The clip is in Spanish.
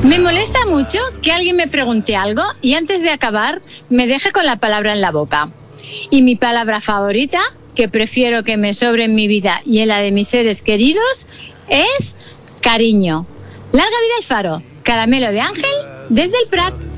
Me molesta mucho que alguien me pregunte algo y antes de acabar me deje con la palabra en la boca. Y mi palabra favorita, que prefiero que me sobre en mi vida y en la de mis seres queridos, es cariño. Larga vida al Faro. Caramelo de Ángel desde el Prat.